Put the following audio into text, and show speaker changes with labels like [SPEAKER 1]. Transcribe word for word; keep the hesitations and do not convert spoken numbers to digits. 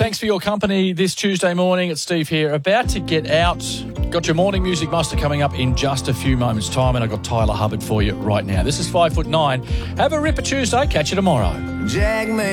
[SPEAKER 1] Thanks for your company this Tuesday morning. It's Steve here, about to get out. Got your morning music muster coming up in just a few moments' time, and I've got Tyler Hubbard for you right now. This is Five Foot Nine. Have a ripper Tuesday. Catch you tomorrow.
[SPEAKER 2] Jack